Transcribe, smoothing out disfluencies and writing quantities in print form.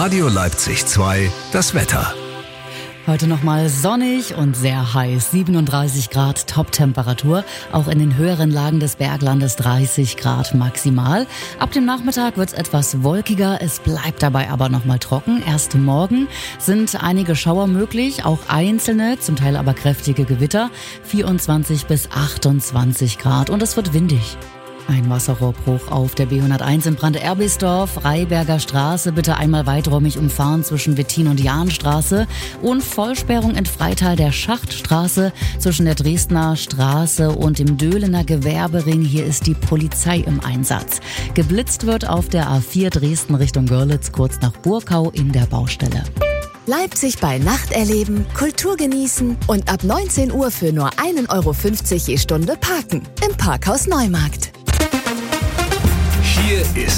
Radio Leipzig 2, das Wetter. Heute nochmal sonnig und sehr heiß. 37 Grad Top-Temperatur. Auch in den höheren Lagen des Berglandes 30 Grad maximal. Ab dem Nachmittag wird es etwas wolkiger. Es bleibt dabei aber nochmal trocken. Erst morgen sind einige Schauer möglich. Auch einzelne, zum Teil aber kräftige Gewitter. 24 bis 28 Grad. Und es wird windig. Ein Wasserrohrbruch auf der B101 in Brand-Erbisdorf, Freiberger Straße, bitte einmal weiträumig umfahren zwischen Wettin und Jahnstraße und Vollsperrung in Freital der Schachtstraße zwischen der Dresdner Straße und dem Döhlener Gewerbering. Hier ist die Polizei im Einsatz. Geblitzt wird auf der A4 Dresden Richtung Görlitz kurz nach Burkau in der Baustelle. Leipzig bei Nacht erleben, Kultur genießen und ab 19 Uhr für nur 1,50 € je Stunde parken im Parkhaus Neumarkt. Hier ist